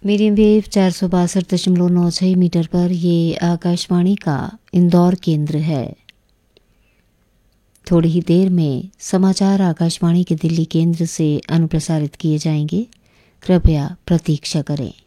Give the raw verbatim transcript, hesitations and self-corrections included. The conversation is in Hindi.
मीडियम वेव चार सौ बासठ दशमलव नौ छः मीटर पर ये आकाशवाणी का इंदौर केंद्र है। थोड़ी ही देर में समाचार आकाशवाणी के दिल्ली केंद्र से अनुप्रसारित किए जाएंगे। कृपया प्रतीक्षा करें।